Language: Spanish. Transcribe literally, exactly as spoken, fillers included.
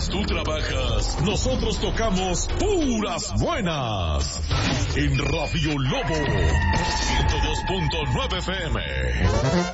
Mientras tú trabajas, nosotros tocamos puras buenas. En Radio Lobo ciento dos punto nueve F M.